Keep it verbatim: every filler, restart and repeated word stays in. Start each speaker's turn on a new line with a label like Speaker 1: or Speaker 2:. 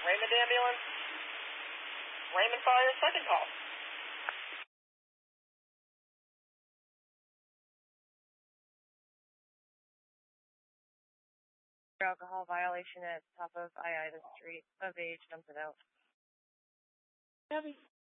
Speaker 1: Raymond ambulance. Raymond Fire, second call.
Speaker 2: Alcohol violation at top of I I the street of age, dump it out.
Speaker 1: Heavy.